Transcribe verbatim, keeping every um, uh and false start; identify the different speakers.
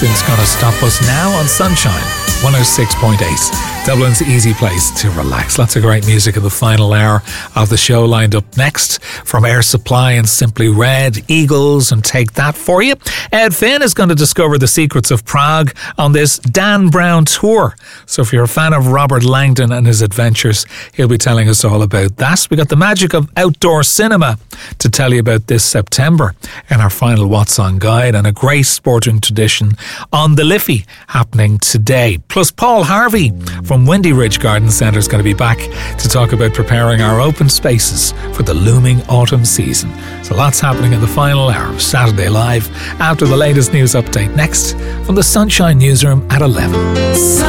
Speaker 1: Nothing's gonna stop us now on Sunshine one oh six point eight, Dublin's easy place to relax. Lots of great music in the final hour of the show lined up next from Air Supply and Simply Red, Eagles and Take That for you. Ed Finn is going to discover the secrets of Prague on this Dan Brown tour. So if you're a fan of Robert Langdon and his adventures, he'll be telling us all about that. We got the magic of outdoor cinema to tell you about this September in our final What's On guide, and a great sporting tradition on the Liffey happening today. Plus Paul Harvey from Windy Ridge Garden Centre is going to be back to talk about preparing our open spaces for the looming autumn season. So lots happening in the final hour of Saturday Live after the latest news update next from the Sunshine Newsroom at eleven.